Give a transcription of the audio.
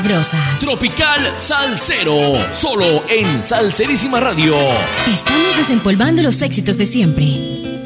Brosas. Tropical Salsero, solo en Salserísima Radio. Estamos desempolvando los éxitos de siempre.